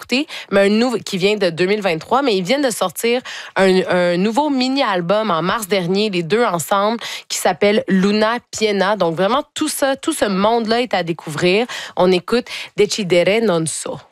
écouter, mais qui vient de 2023, mais ils viennent de sortir un nouveau mini-album en mars dernier, les deux ensemble, qui s'appelle Luna Piena. Donc vraiment, tout ça, tout ce monde-là est à découvrir. On écoute Decidere non so.